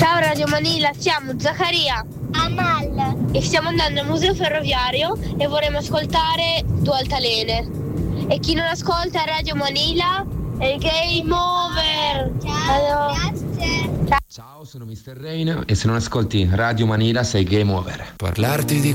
Ciao Radio Manila, siamo Zaccaria, Amal e stiamo andando al museo ferroviario e vorremmo ascoltare Due Altalene. E chi non ascolta Radio Manila è Game Over. Ciao, grazie. Ciao, sono Mr. Rain e se non ascolti Radio Manila sei Game Over. Parlarti di